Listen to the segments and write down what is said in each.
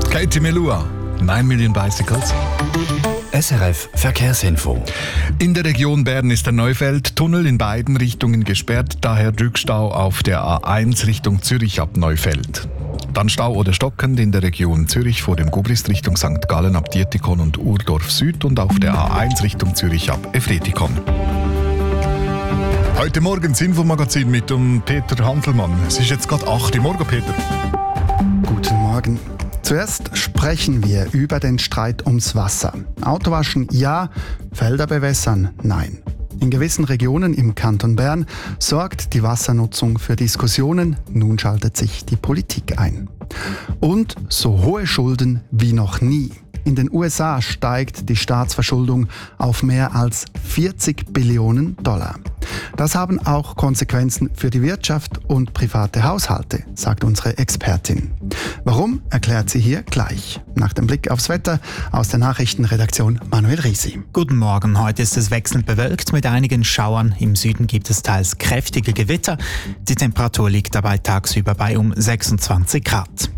Katie Melua, 9 Million Bicycles. SRF Verkehrsinfo. In der Region Bern ist der Neufeld-Tunnel in beiden Richtungen gesperrt, daher Rückstau auf der A1 Richtung Zürich ab Neufeld. Dann Stau oder stockend in der Region Zürich vor dem Gubrist Richtung St. Gallen ab Dietikon und Urdorf Süd und auf der A1 Richtung Zürich ab Efretikon. Heute Morgen das Infomagazin mit dem Peter Hanselmann. Es ist jetzt gerade 8 Uhr. Morgen, Peter. Guten Morgen. Zuerst sprechen wir über den Streit ums Wasser. Autowaschen ja, Felder bewässern nein. In gewissen Regionen im Kanton Bern sorgt die Wassernutzung für Diskussionen. Nun schaltet sich die Politik ein. Und so hohe Schulden wie noch nie. In den USA steigt die Staatsverschuldung auf mehr als 40 Billionen $. Das haben auch Konsequenzen für die Wirtschaft und private Haushalte, sagt unsere Expertin. Warum, erklärt sie hier gleich. Nach dem Blick aufs Wetter aus der Nachrichtenredaktion Manuel Risi. Guten Morgen, heute ist es wechselnd bewölkt mit einigen Schauern. Im Süden gibt es teils kräftige Gewitter. Die Temperatur liegt dabei tagsüber bei um 26 Grad.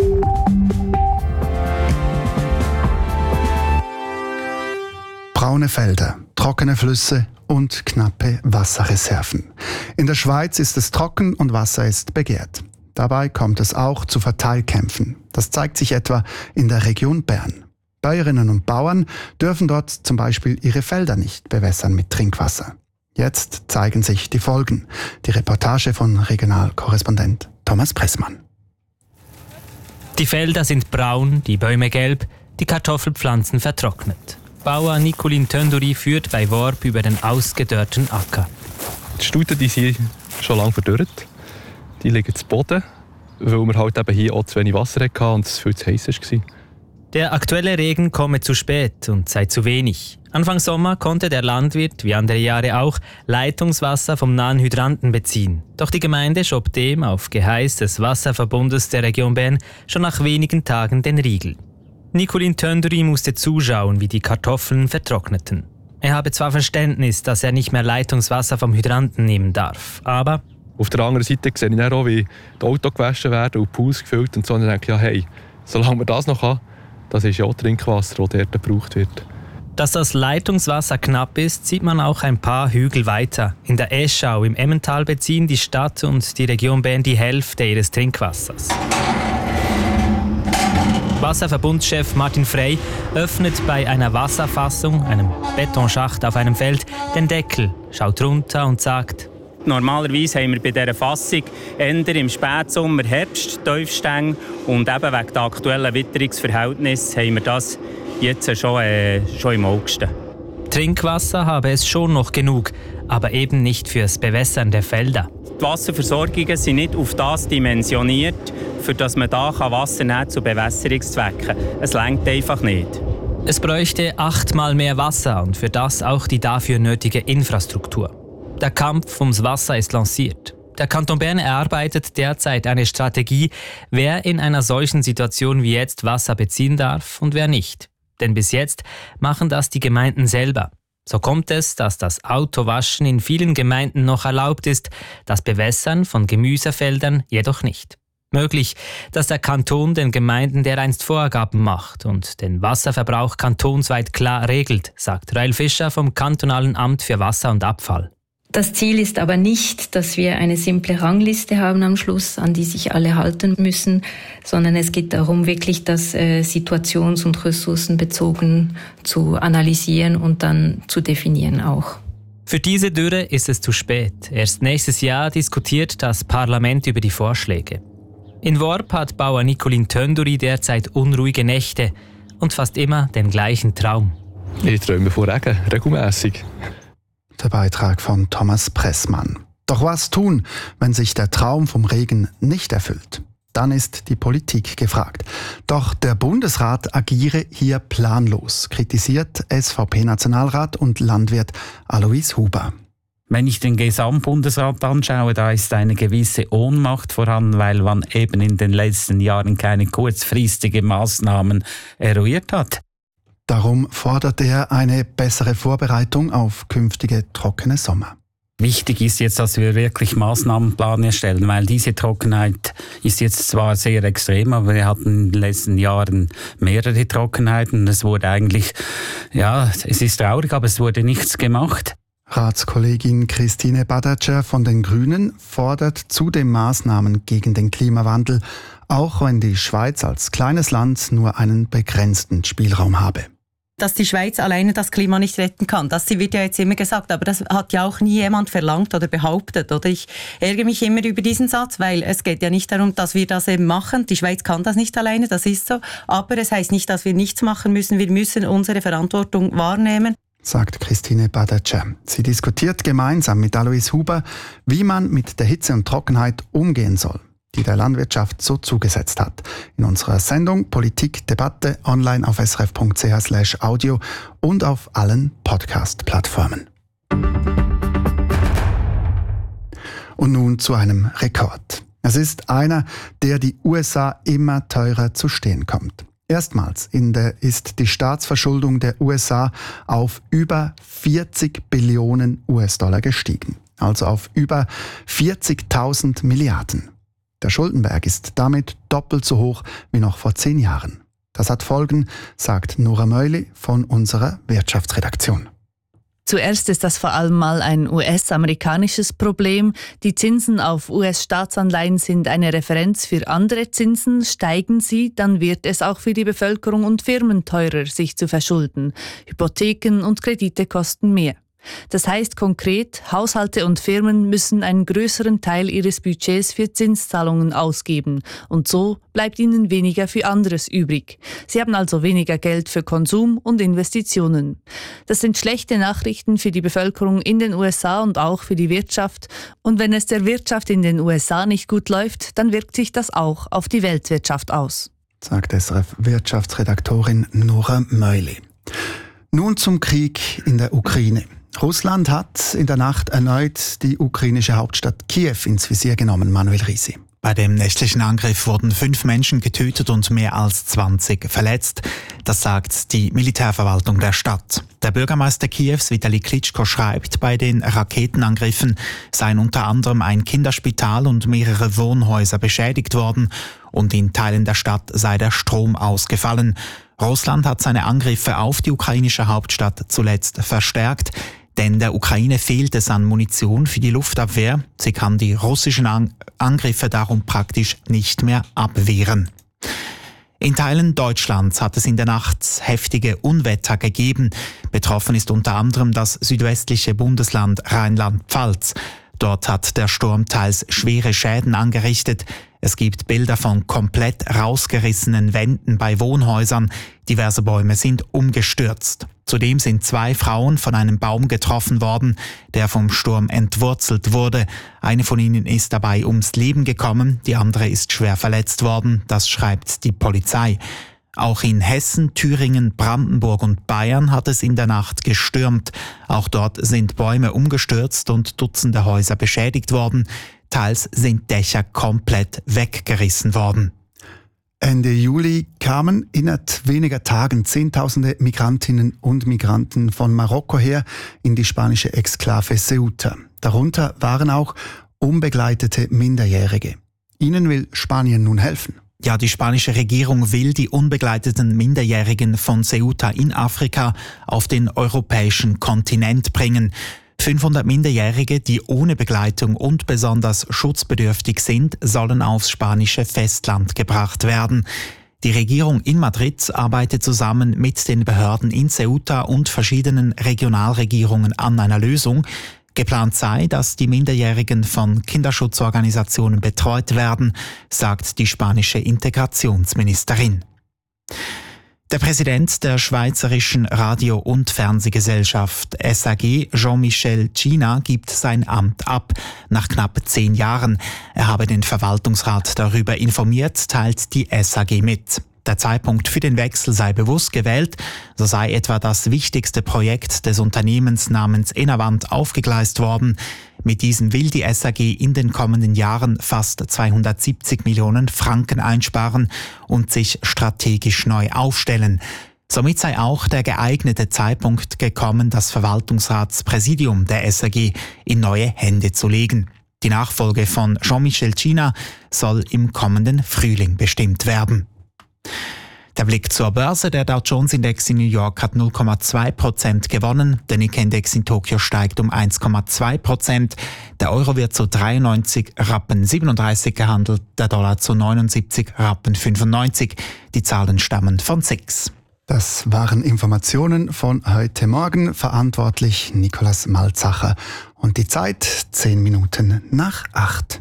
Braune Felder, trockene Flüsse und knappe Wasserreserven. In der Schweiz ist es trocken und Wasser ist begehrt. Dabei kommt es auch zu Verteilkämpfen. Das zeigt sich etwa in der Region Bern. Bäuerinnen und Bauern dürfen dort zum Beispiel ihre Felder nicht bewässern mit Trinkwasser. Jetzt zeigen sich die Folgen. Die Reportage von Regionalkorrespondent Thomas Pressmann. Die Felder sind braun, die Bäume gelb, die Kartoffelpflanzen vertrocknet. Bauer Nicolin Tönduri führt bei Worb über den ausgedörrten Acker. Die Stuten die sind schon lange verdorrt. Die liegen zu Boden, weil wir halt eben hier auch zu wenig Wasser hatten und es viel zu heiß war. Der aktuelle Regen komme zu spät und sei zu wenig. Anfang Sommer konnte der Landwirt, wie andere Jahre auch, Leitungswasser vom nahen Hydranten beziehen. Doch die Gemeinde schob dem auf Geheiß des Wasserverbundes der Region Bern schon nach wenigen Tagen den Riegel. Nicolin Tönduri musste zuschauen, wie die Kartoffeln vertrockneten. Er habe zwar Verständnis, dass er nicht mehr Leitungswasser vom Hydranten nehmen darf, aber... Auf der anderen Seite sehe ich dann auch, wie die Autos gewaschen werden und Pools gefüllt und so. Und dann denke ich, ja, hey, solange wir das noch haben, das ist ja auch Trinkwasser, das dort gebraucht wird. Dass das Leitungswasser knapp ist, sieht man auch ein paar Hügel weiter. In der Eschau im Emmental beziehen die Stadt und die Region Bern die Hälfte ihres Trinkwassers. Wasserverbundschef Martin Frey öffnet bei einer Wasserfassung, einem Betonschacht auf einem Feld, den Deckel, schaut runter und sagt: Normalerweise haben wir bei dieser Fassung eher im Spätsommer Herbst Tiefstänge und eben wegen der aktuellen Witterungsverhältnisse haben wir das jetzt schon im August. Trinkwasser habe es schon noch genug, aber eben nicht fürs Bewässern der Felder. Die Wasserversorgungen sind nicht auf das dimensioniert, für das man da Wasser nehmen zu Bewässerungszwecken. Es reicht einfach nicht. Es bräuchte 8-mal mehr Wasser und für das auch die dafür nötige Infrastruktur. Der Kampf ums Wasser ist lanciert. Der Kanton Bern erarbeitet derzeit eine Strategie, wer in einer solchen Situation wie jetzt Wasser beziehen darf und wer nicht. Denn bis jetzt machen das die Gemeinden selber. So kommt es, dass das Autowaschen in vielen Gemeinden noch erlaubt ist, das Bewässern von Gemüsefeldern jedoch nicht. Möglich, dass der Kanton den Gemeinden dereinst Vorgaben macht und den Wasserverbrauch kantonsweit klar regelt, sagt Rael Fischer vom Kantonalen Amt für Wasser und Abfall. Das Ziel ist aber nicht, dass wir eine simple Rangliste haben am Schluss, an die sich alle halten müssen, sondern es geht darum, wirklich das situations- und ressourcenbezogen zu analysieren und dann zu definieren auch. Für diese Dürre ist es zu spät. Erst nächstes Jahr diskutiert das Parlament über die Vorschläge. In Worb hat Bauer Nicolin Tönduri derzeit unruhige Nächte und fast immer den gleichen Traum. Ich träume von Regen, regelmässig. Der Beitrag von Thomas Pressmann. Doch was tun, wenn sich der Traum vom Regen nicht erfüllt? Dann ist die Politik gefragt. Doch der Bundesrat agiere hier planlos, kritisiert SVP-Nationalrat und Landwirt Alois Huber. Wenn ich den Gesamtbundesrat anschaue, da ist eine gewisse Ohnmacht vorhanden, weil man eben in den letzten Jahren keine kurzfristigen Maßnahmen eruiert hat. Darum fordert er eine bessere Vorbereitung auf künftige trockene Sommer. Wichtig ist jetzt, dass wir wirklich Maßnahmenplan erstellen, weil diese Trockenheit ist jetzt zwar sehr extrem, aber wir hatten in den letzten Jahren mehrere Trockenheiten. Es wurde eigentlich, es ist traurig, aber es wurde nichts gemacht. Ratskollegin Christine Badatscher von den Grünen fordert zudem Maßnahmen gegen den Klimawandel, auch wenn die Schweiz als kleines Land nur einen begrenzten Spielraum habe. Dass die Schweiz alleine das Klima nicht retten kann. Das wird ja jetzt immer gesagt, aber das hat ja auch nie jemand verlangt oder behauptet. Oder ich ärgere mich immer über diesen Satz, weil es geht ja nicht darum, dass wir das eben machen. Die Schweiz kann das nicht alleine, das ist so. Aber es heißt nicht, dass wir nichts machen müssen. Wir müssen unsere Verantwortung wahrnehmen, sagt Christine Badatscher. Sie diskutiert gemeinsam mit Alois Huber, wie man mit der Hitze und Trockenheit umgehen soll, die der Landwirtschaft so zugesetzt hat. In unserer Sendung Politik Debatte online auf srf.ch/audio und auf allen Podcast-Plattformen. Und nun zu einem Rekord. Es ist einer, der die USA immer teurer zu stehen kommt. Erstmals ist die Staatsverschuldung der USA auf über 40 Billionen US-Dollar gestiegen, also auf über 40.000 Milliarden. Der Schuldenberg ist damit doppelt so hoch wie noch vor 10 Jahren. Das hat Folgen, sagt Nora Meuli von unserer Wirtschaftsredaktion. Zuerst ist das vor allem mal ein US-amerikanisches Problem. Die Zinsen auf US-Staatsanleihen sind eine Referenz für andere Zinsen. Steigen sie, dann wird es auch für die Bevölkerung und Firmen teurer, sich zu verschulden. Hypotheken und Kredite kosten mehr. Das heißt konkret, Haushalte und Firmen müssen einen größeren Teil ihres Budgets für Zinszahlungen ausgeben und so bleibt ihnen weniger für anderes übrig. Sie haben also weniger Geld für Konsum und Investitionen. Das sind schlechte Nachrichten für die Bevölkerung in den USA und auch für die Wirtschaft. Und wenn es der Wirtschaft in den USA nicht gut läuft, dann wirkt sich das auch auf die Weltwirtschaft aus, sagt SRF-Wirtschaftsredaktorin Nora Meuli. Nun zum Krieg in der Ukraine. Russland hat in der Nacht erneut die ukrainische Hauptstadt Kiew ins Visier genommen. Manuel Risi. Bei dem nächtlichen Angriff wurden 5 Menschen getötet und mehr als 20 verletzt. Das sagt die Militärverwaltung der Stadt. Der Bürgermeister Kiews, Vitali Klitschko, schreibt, bei den Raketenangriffen seien unter anderem ein Kinderspital und mehrere Wohnhäuser beschädigt worden und in Teilen der Stadt sei der Strom ausgefallen. Russland hat seine Angriffe auf die ukrainische Hauptstadt zuletzt verstärkt, denn der Ukraine fehlt es an Munition für die Luftabwehr. Sie kann die russischen Angriffe darum praktisch nicht mehr abwehren. In Teilen Deutschlands hat es in der Nacht heftige Unwetter gegeben. Betroffen ist unter anderem das südwestliche Bundesland Rheinland-Pfalz. Dort hat der Sturm teils schwere Schäden angerichtet. Es gibt Bilder von komplett rausgerissenen Wänden bei Wohnhäusern. Diverse Bäume sind umgestürzt. Zudem sind 2 Frauen von einem Baum getroffen worden, der vom Sturm entwurzelt wurde. Eine von ihnen ist dabei ums Leben gekommen, die andere ist schwer verletzt worden. Das schreibt die Polizei. Auch in Hessen, Thüringen, Brandenburg und Bayern hat es in der Nacht gestürmt. Auch dort sind Bäume umgestürzt und Dutzende Häuser beschädigt worden. Teils sind Dächer komplett weggerissen worden. Ende Juli kamen innerhalb weniger Tagen Zehntausende Migrantinnen und Migranten von Marokko her in die spanische Exklave Ceuta. Darunter waren auch unbegleitete Minderjährige. Ihnen will Spanien nun helfen. Ja, die spanische Regierung will die unbegleiteten Minderjährigen von Ceuta in Afrika auf den europäischen Kontinent bringen. 500 Minderjährige, die ohne Begleitung und besonders schutzbedürftig sind, sollen aufs spanische Festland gebracht werden. Die Regierung in Madrid arbeitet zusammen mit den Behörden in Ceuta und verschiedenen Regionalregierungen an einer Lösung. Geplant sei, dass die Minderjährigen von Kinderschutzorganisationen betreut werden, sagt die spanische Integrationsministerin. Der Präsident der Schweizerischen Radio- und Fernsehgesellschaft SAG, Jean-Michel Gina, gibt sein Amt ab. Nach knapp 10 Jahren. Er habe den Verwaltungsrat darüber informiert, teilt die SAG mit. Der Zeitpunkt für den Wechsel sei bewusst gewählt, so sei etwa das wichtigste Projekt des Unternehmens namens Enavant aufgegleist worden. Mit diesem will die SAG in den kommenden Jahren fast 270 Millionen Franken einsparen und sich strategisch neu aufstellen. Somit sei auch der geeignete Zeitpunkt gekommen, das Verwaltungsratspräsidium der SRG in neue Hände zu legen. Die Nachfolge von Jean-Michel China soll im kommenden Frühling bestimmt werden. Der Blick zur Börse. Der Dow Jones Index in New York hat 0,2% gewonnen. Der Nikkei-Index in Tokio steigt um 1,2%. Der Euro wird zu 93,37 gehandelt, der Dollar zu 79,95. Die Zahlen stammen von SIX. Das waren Informationen von heute Morgen. Verantwortlich Nicolas Malzacher. Und die Zeit 10 Minuten nach 8.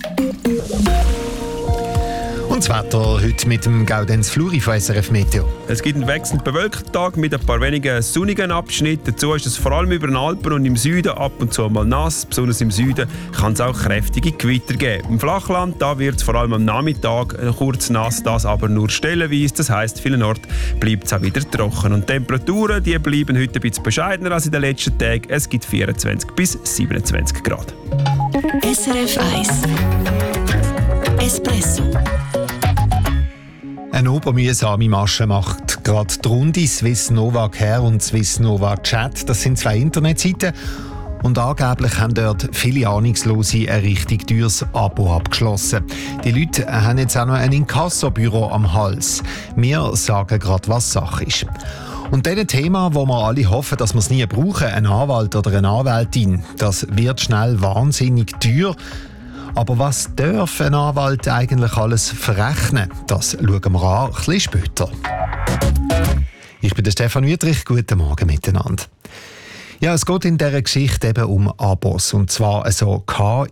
Und das Wetter heute mit dem Gaudenz Fluri von SRF Meteo. Es gibt einen wechselnd bewölkten Tag mit ein paar wenigen sonnigen Abschnitten. Dazu ist es vor allem über den Alpen und im Süden ab und zu mal nass. Besonders im Süden kann es auch kräftige Gewitter geben. Im Flachland da wird es vor allem am Nachmittag kurz nass, das aber nur stellenweise. Das heisst, vielen Orten bleibt es auch wieder trocken. Und die Temperaturen die bleiben heute ein bisschen bescheidener als in den letzten Tagen. Es gibt 24 bis 27 Grad. SRF 1 Espresso. Eine obermühsame Masche macht gerade die Runde. Swiss Nova Care und Swiss Nova Chat, das sind 2 Internetseiten. Und angeblich haben dort viele Ahnungslose ein richtig teures Abo abgeschlossen. Die Leute haben jetzt auch noch ein Inkassobüro am Hals. Wir sagen gerade, was Sache ist. Und dann ein Thema, wo wir alle hoffen, dass wir es nie brauchen, ein Anwalt oder eine Anwältin. Das wird schnell wahnsinnig teuer. Aber was darf ein Anwalt eigentlich alles verrechnen? Das schauen wir an, ein bisschen später. Ich bin der Stefan Wüthrich, guten Morgen miteinander. Ja, es geht in dieser Geschichte eben um Abos. Und zwar so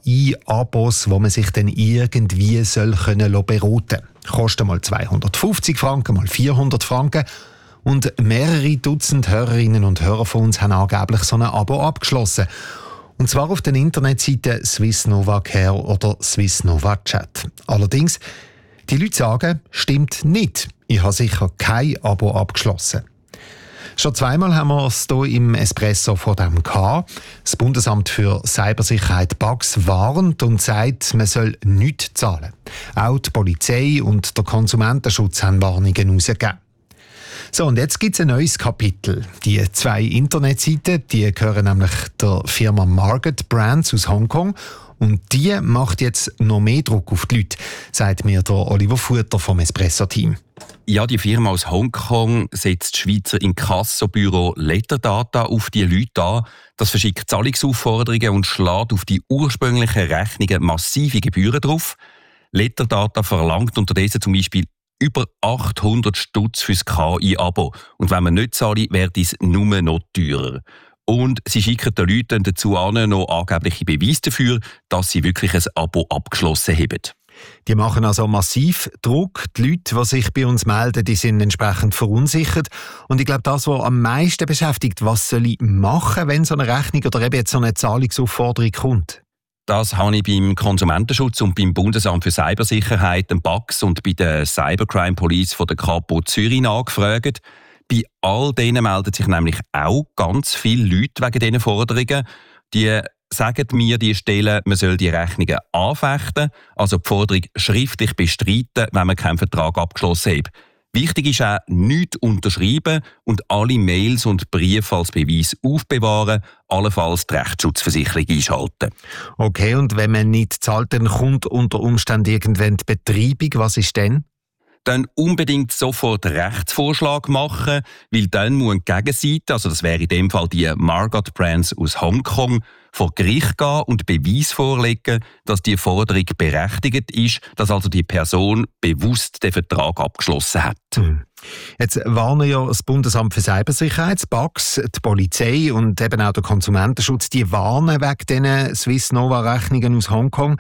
KI-Abos, wo man sich dann irgendwie soll beraten. Kosten mal 250 Franken, mal 400 Franken. Und mehrere Dutzend Hörerinnen und Hörer von uns haben angeblich so ein Abo abgeschlossen. Und zwar auf den Internetseiten Swiss Nova Care oder Swiss Nova Chat. Allerdings, die Leute sagen, stimmt nicht. Ich habe sicher kein Abo abgeschlossen. Schon zweimal haben wir es hier im Espresso von dem gehabt. Das Bundesamt für Cybersicherheit BAKS warnt und sagt, man soll nichts zahlen. Auch die Polizei und der Konsumentenschutz haben Warnungen herausgegeben. So, und jetzt gibt es ein neues Kapitel. Die 2 Internetseiten, die gehören nämlich der Firma Market Brands aus Hongkong. Und die macht jetzt noch mehr Druck auf die Leute, sagt mir der Oliver Futter vom Espresso-Team. Ja, die Firma aus Hongkong setzt das Schweizer Inkassobüro Letterdata auf die Leute an. Das verschickt Zahlungsaufforderungen und schlägt auf die ursprünglichen Rechnungen massive Gebühren drauf. Letterdata verlangt unterdessen zum Beispiel über 800 Stutz fürs KI-Abo. Und wenn man nicht zahlt, wird es nur noch teurer. Und sie schicken den Leuten dazu an, noch angebliche Beweise dafür, dass sie wirklich ein Abo abgeschlossen haben. Die machen also massiv Druck. Die Leute, die sich bei uns melden, die sind entsprechend verunsichert. Und ich glaube, das, was am meisten beschäftigt, was soll ich machen, wenn so eine Rechnung oder eben jetzt so eine Zahlungsaufforderung kommt? Das habe ich beim Konsumentenschutz und beim Bundesamt für Cybersicherheit, dem BAKS und bei der Cybercrime Police von der Kapo Zürich nachgefragt. Bei all denen melden sich nämlich auch ganz viele Leute wegen diesen Forderungen. Die sagen mir, die Stellen, man soll die Rechnungen anfechten, also die Forderung schriftlich bestreiten, wenn man keinen Vertrag abgeschlossen hat. Wichtig ist auch, nichts unterschreiben und alle Mails und Briefe als Beweis aufbewahren, allenfalls die Rechtsschutzversicherung einschalten. Okay, und wenn man nicht zahlt, dann kommt unter Umständen irgendwann die Betreibung. Was ist denn? Dann unbedingt sofort Rechtsvorschlag machen, weil dann muss die Gegenseite, also das wäre in dem Fall die Margot Brands aus Hongkong, vor Gericht gehen und Beweis vorlegen, dass die Forderung berechtigt ist, dass also die Person bewusst den Vertrag abgeschlossen hat. Jetzt warnen ja das Bundesamt für Cybersicherheit, das BAKS, die Polizei und eben auch der Konsumentenschutz, die warnen wegen diesen Swiss Nova-Rechnungen aus Hongkong.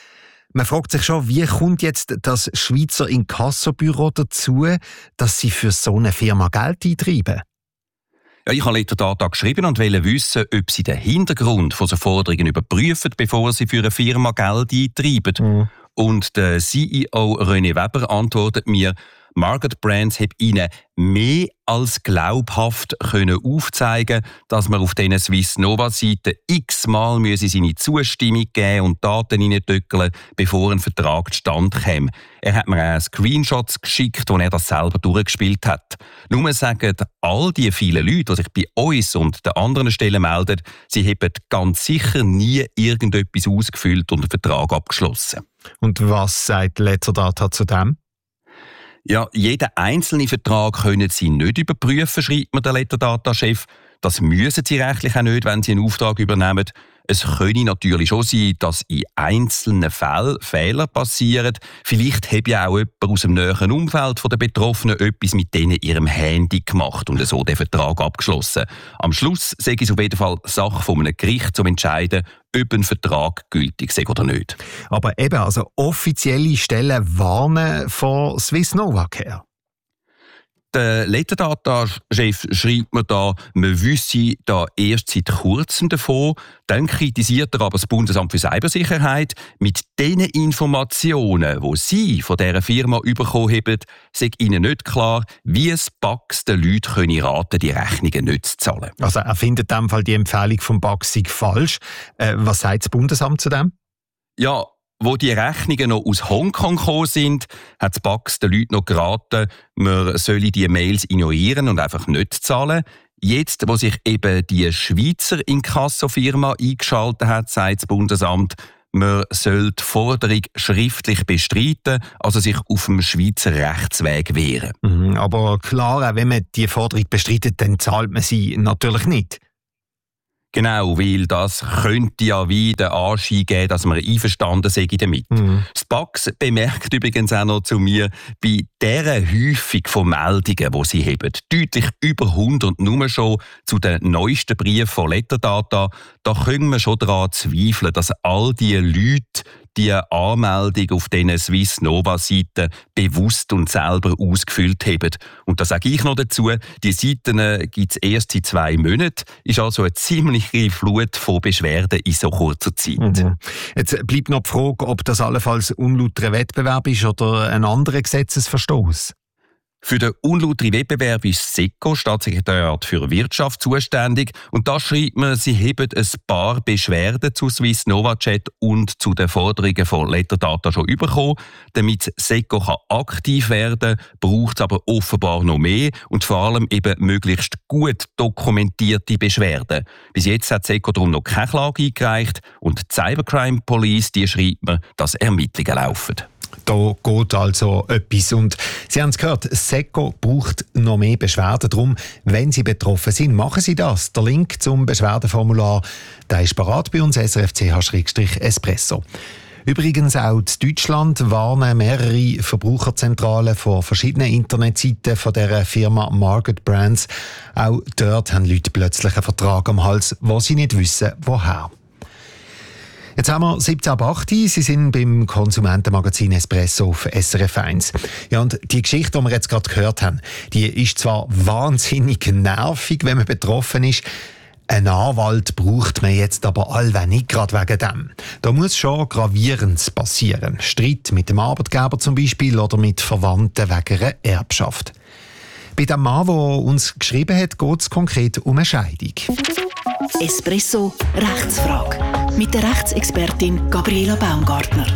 Man fragt sich schon, wie kommt jetzt das Schweizer Inkassobüro dazu, dass sie für so eine Firma Geld eintreiben? Ja, ich habe Letterdata geschrieben und wollte wissen, ob sie den Hintergrund von so Forderungen überprüfen, bevor sie für eine Firma Geld eintreiben. Und der CEO René Weber antwortet mir, Margot Brands hat ihnen mehr als glaubhaft aufzeigen können, dass man auf diesen Swissnova-Seiten x-mal seine Zustimmung geben und Daten reindrücken, bevor ein Vertrag zustande käme. Er hat mir auch Screenshots geschickt, wo er das selber durchgespielt hat. Nur sagen all die vielen Leute, die sich bei uns und den anderen Stellen melden, sie haben ganz sicher nie irgendetwas ausgefüllt und einen Vertrag abgeschlossen. Und was sagt Letterdata zu dem? Ja, jeden einzelnen Vertrag können Sie nicht überprüfen, schreibt mir der Letterdata-Chef. Das müssen Sie rechtlich auch nicht, wenn Sie einen Auftrag übernehmen. Es könne natürlich schon sein, dass in einzelnen Fällen Fehler passieren. Vielleicht hat ja auch jemand aus dem näheren Umfeld der Betroffenen etwas mit denen ihrem Handy gemacht und so den Vertrag abgeschlossen. Am Schluss sei es auf jeden Fall Sache von einem Gericht, zum entscheiden, ob ein Vertrag gültig sei oder nicht. Aber eben, also offizielle Stellen warnen vor Swissnova her. Der Letterdata-Chef schreibt mir da, man wüsste da erst seit kurzem davon. Dann kritisiert er aber das Bundesamt für Cybersicherheit. Mit den Informationen, die Sie von dieser Firma bekommen haben, sei Ihnen nicht klar, wie es Bax den Leuten raten, die Rechnungen nicht zu zahlen. Also er findet in dem Fall die Empfehlung vom Bax sei falsch. Was sagt das Bundesamt zu dem? Ja, wo die Rechnungen noch aus Hongkong gekommen sind, hat das Bax den Leuten noch geraten, man solle die Mails ignorieren und einfach nicht zahlen. Jetzt, wo sich eben die Schweizer Inkasso-Firma eingeschaltet hat, sagt das Bundesamt, man soll die Forderung schriftlich bestreiten, also sich auf dem Schweizer Rechtsweg wehren. Aber klar, wenn man die Forderung bestreitet, dann zahlt man sie natürlich nicht. Genau, weil das könnte ja wie den Anschein geben, dass man einverstanden sei damit. Das Bax bemerkt übrigens auch noch zu mir, bei dieser Häufung von Meldungen, die sie haben, deutlich über 100 nur schon zu den neuesten Briefen von Letterdata, da können wir schon daran zweifeln, dass all die Leute die Anmeldung auf diesen Swissnova-Seiten bewusst und selber ausgefüllt haben. Und da sage ich noch dazu, die Seiten gibt es erst seit 2 Monaten, ist also eine ziemliche Flut von Beschwerden in so kurzer Zeit. Jetzt bleibt noch die Frage, ob das allenfalls unlauterer Wettbewerb ist oder ein anderer Gesetzesverstoß. Für den unlauteren Wettbewerb ist SECO, Staatssekretariat für Wirtschaft, zuständig. Und da schreibt man, sie haben ein paar Beschwerden zu Swissnova Chat und zu den Forderungen von Letterdata schon bekommen. Damit SECO aktiv werden kann, braucht es aber offenbar noch mehr und vor allem eben möglichst gut dokumentierte Beschwerden. Bis jetzt hat SECO darum noch keine Klage eingereicht und die Cybercrime Police, die schreibt mir, dass Ermittlungen laufen. Da geht also etwas. Und Sie haben es gehört, SECO braucht noch mehr Beschwerden. Darum, wenn Sie betroffen sind, machen Sie das. Der Link zum Beschwerdeformular, der ist parat bei uns, srfch-espresso. Übrigens auch in Deutschland warnen mehrere Verbraucherzentralen von verschiedenen Internetseiten von der Firma Margot Brands. Auch dort haben Leute plötzlich einen Vertrag am Hals, wo sie nicht wissen, woher. Jetzt haben wir 17.08 Sie sind beim Konsumentenmagazin Espresso auf SRF 1. Ja, und die Geschichte, die wir jetzt gerade gehört haben, die ist zwar wahnsinnig nervig, wenn man betroffen ist. Einen Anwalt braucht man jetzt aber allweil nicht gerade wegen dem. Da muss schon Gravierendes passieren. Streit mit dem Arbeitgeber zum Beispiel oder mit Verwandten wegen einer Erbschaft. Bei dem Mann, der uns geschrieben hat, geht es konkret um eine Scheidung. Espresso Rechtsfrage mit der Rechtsexpertin Gabriela Baumgartner.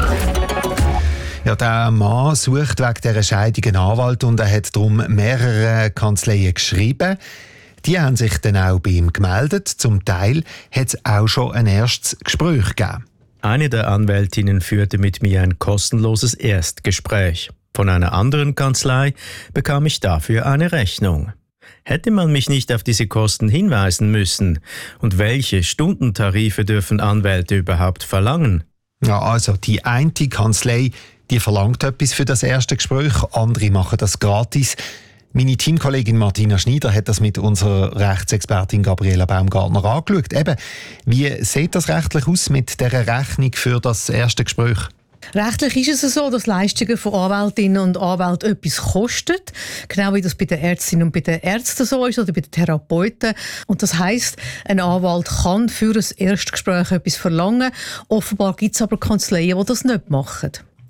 Ja, der Mann sucht wegen dieser Scheidung einen Anwalt und er hat darum mehrere Kanzleien geschrieben. Die haben sich dann auch bei ihm gemeldet. Zum Teil hat es auch schon ein erstes Gespräch gegeben. Eine der Anwältinnen führte mit mir ein kostenloses Erstgespräch. Von einer anderen Kanzlei bekam ich dafür eine Rechnung. Hätte man mich nicht auf diese Kosten hinweisen müssen? Und welche Stundentarife dürfen Anwälte überhaupt verlangen? Ja, also die eine Kanzlei, die verlangt etwas für das erste Gespräch, andere machen das gratis. Meine Teamkollegin Martina Schneider hat das mit unserer Rechtsexpertin Gabriela Baumgartner angeschaut. Eben, wie sieht das rechtlich aus mit dieser Rechnung für das erste Gespräch? Rechtlich ist es so, dass Leistungen von Anwältinnen und Anwälten etwas kosten. Genau wie das bei den Ärztinnen und bei den Ärzten so ist oder bei den Therapeuten. Und das heisst, ein Anwalt kann für ein Erstgespräch etwas verlangen. Offenbar gibt es aber Kanzleien, die das nicht machen.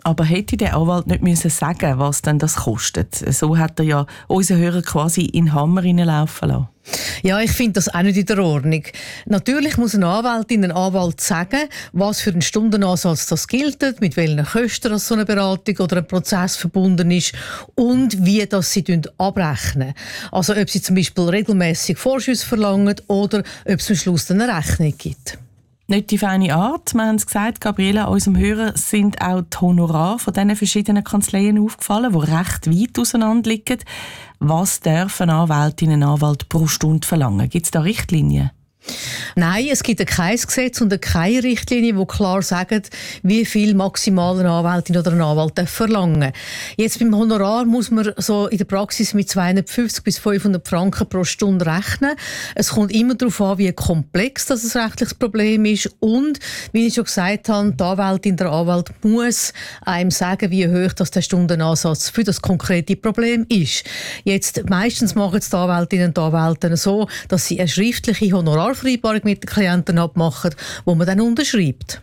Aber hätte der Anwalt nicht müssen sagen, was denn das kostet? So hat er ja unseren Hörer quasi in den Hammer reinlaufen lassen. Ja, ich finde das auch nicht in der Ordnung. Natürlich muss eine Anwältin, ein Anwalt sagen, was für einen Stundenansatz das gilt, mit welchen Kosten so eine Beratung oder ein Prozess verbunden ist und wie das sie abrechnen. Also ob sie zum Beispiel regelmäßig Vorschüsse verlangen oder ob es am Schluss eine Rechnung gibt. Nicht die feine Art. Wir haben es gesagt, Gabriela, unserem Hörer sind auch die Honorare von diesen verschiedenen Kanzleien aufgefallen, die recht weit auseinander liegen. Was dürfen Anwältinnen und Anwälte pro Stunde verlangen? Gibt es da Richtlinien? Nein, es gibt kein Gesetz und keine Richtlinie, die klar sagen, wie viel maximal eine Anwältin oder ein Anwalt verlangen darf. Jetzt beim Honorar muss man so in der Praxis mit 250 bis 500 Franken pro Stunde rechnen. Es kommt immer darauf an, wie komplex das ein rechtliches Problem ist und, wie ich schon gesagt habe, die Anwältin, der Anwalt muss einem sagen, wie hoch das der Stundenansatz für das konkrete Problem ist. Jetzt meistens machen es die Anwältinnen und Anwälte so, dass sie eine schriftliche Honorarvereinbarung mit den Klienten abmachen, wo man dann unterschreibt.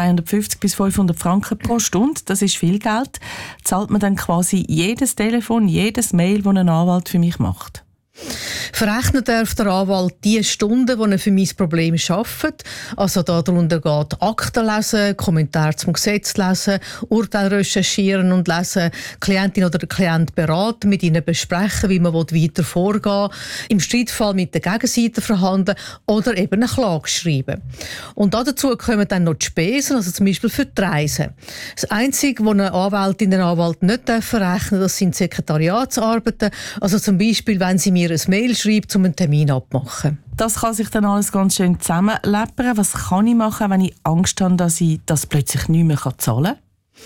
250 bis 500 Franken pro Stunde, das ist viel Geld. Zahlt man dann quasi jedes Telefon, jedes Mail, das ein Anwalt für mich macht? Verrechnen darf der Anwalt die Stunden, die er für mein Problem arbeitet. Also darunter geht Akten lesen, Kommentare zum Gesetz lesen, Urteil recherchieren und lesen, Klientin oder der Klient beraten, mit ihnen besprechen, wie man weiter vorgehen will, im Streitfall mit der Gegenseite verhandeln oder eben eine Klage schreiben. Und dazu kommen dann noch die Spesen, also zum Beispiel für die Reisen. Das Einzige, was eine Anwältin, ein Anwalt nicht verrechnen darf, das sind Sekretariatsarbeiten. Also zum Beispiel, wenn sie mir ein Mail schreibt, um einen Termin abzumachen. Das kann sich dann alles ganz schön zusammenleppern. Was kann ich machen, wenn ich Angst habe, dass ich das plötzlich nicht mehr zahlen kann?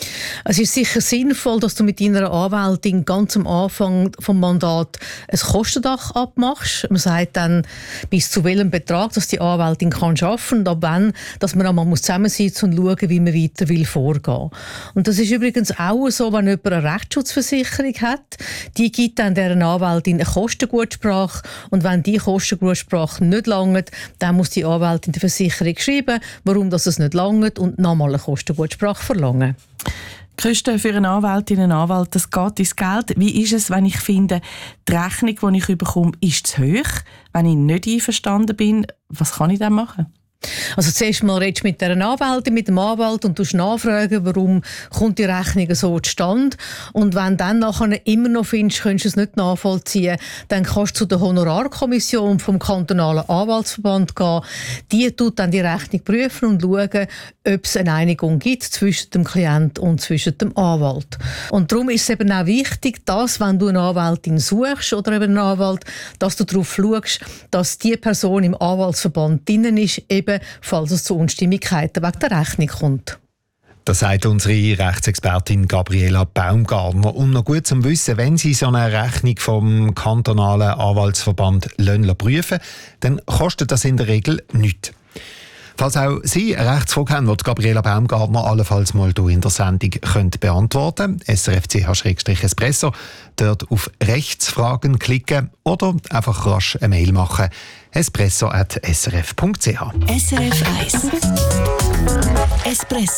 Es ist sicher sinnvoll, dass du mit deiner Anwältin ganz am Anfang vom Mandat ein Kostendach abmachst. Man sagt dann, bis zu welchem Betrag dass die Anwältin kann arbeiten und ab wann, dass man einmal zusammensitzen und schauen, wie man weiter vorgehen will. Und das ist übrigens auch so, wenn jemand eine Rechtsschutzversicherung hat. Die gibt dann deren Anwältin eine Kostengutsprache und wenn die Kostengutsprache nicht langt, dann muss die Anwältin der Versicherung schreiben, warum das es nicht langt und nochmal eine Kostengutsprache verlangen. Die Kosten für eine Anwältin, einen Anwalt, das geht ins Geld. Wie ist es, wenn ich finde, die Rechnung, die ich bekomme, ist zu hoch? Wenn ich nicht einverstanden bin, was kann ich dann machen? Also zuerst mal redest du mit der Anwältin, mit dem Anwalt und nachfragen, warum kommt die Rechnung so zustande. Und wenn dann nachher immer noch findest, könntest du es nicht nachvollziehen, dann kannst du zu der Honorarkommission vom kantonalen Anwaltsverband gehen. Die tut dann die Rechnung prüfen und schauen, ob es eine Einigung gibt zwischen dem Klient und zwischen dem Anwalt. Und darum ist es eben auch wichtig, dass, wenn du eine Anwältin suchst oder eben einen Anwalt, dass du darauf schaust, dass die Person im Anwaltsverband drin ist, eben falls es zu Unstimmigkeiten wegen der Rechnung kommt. Das sagt unsere Rechtsexpertin Gabriela Baumgartner. Und noch gut zum Wissen, wenn Sie so eine Rechnung vom kantonalen Anwaltsverband prüfen, dann kostet das in der Regel nichts. Falls auch Sie eine Rechtsfrage haben, die Gabriela Baumgartner allenfalls mal hier in der Sendung beantworten können, srfch-espresso, dort auf Rechtsfragen klicken oder einfach rasch eine Mail machen. espresso@srf.ch. SRF 1 Espresso